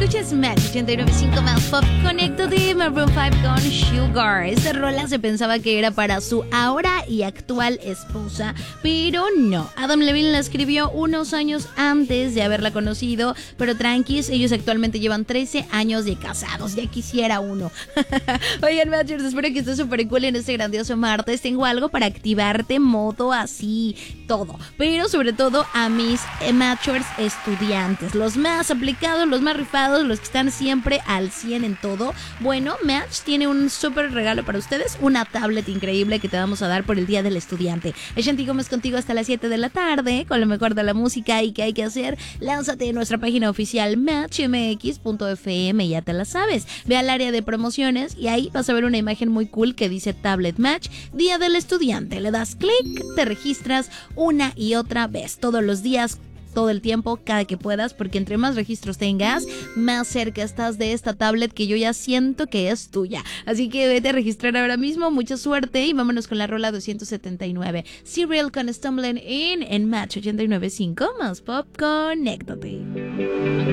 escuchas Match 89.5 más pop. Conéctate, Maroon 5 con Sugar. Esta rola se pensaba que era para su ahora y actual esposa, pero no. Adam Levine la escribió unos años antes de haberla conocido, pero tranquis, ellos actualmente llevan 13 años de casados. Ya quisiera uno. Oigan, Matchers, espero que estés súper cool en este grandioso martes. Tengo algo para activarte, modo así, todo. Pero sobre todo a mis Matchers estudiantes, los más aplicados, los más rifados, los que están siempre al 100 en todo. Bueno, Match tiene un súper regalo para ustedes, una tablet increíble que te vamos a dar por el Día del Estudiante. Ashanti Gómez contigo hasta las 7 de la tarde, con lo mejor de la música. ¿Y qué hay que hacer? Lánzate en nuestra página oficial matchmx.fm, ya te la sabes. Ve al área de promociones y ahí vas a ver una imagen muy cool que dice Tablet Match, Día del Estudiante. Le das clic, te registras una y otra vez, todos los días, todo el tiempo, cada que puedas, porque entre más registros tengas, más cerca estás de esta tablet que yo ya siento que es tuya. Así que vete a registrar ahora mismo, mucha suerte y vámonos con la rola 279. Serial con Stumbling In en Match 89.5 más pop. Conéctate.